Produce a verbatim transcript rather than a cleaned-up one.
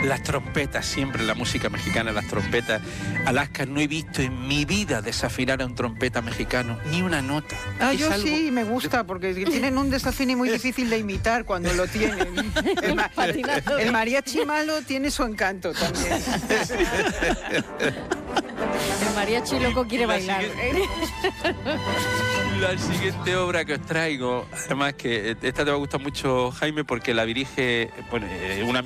Las trompetas, siempre la música mexicana, las trompetas. Alaska, no he visto en mi vida desafinar a un trompeta mexicano, ni una nota. Ah, Es yo algo... sí, me gusta, porque tienen un desafío muy difícil de imitar cuando lo tienen. El, ma el mariachi malo tiene su encanto también. El mariachi loco quiere La bailar. siguiente- La siguiente obra que os traigo, además que esta te va a gustar mucho, Jaime, porque la dirige bueno, eh, una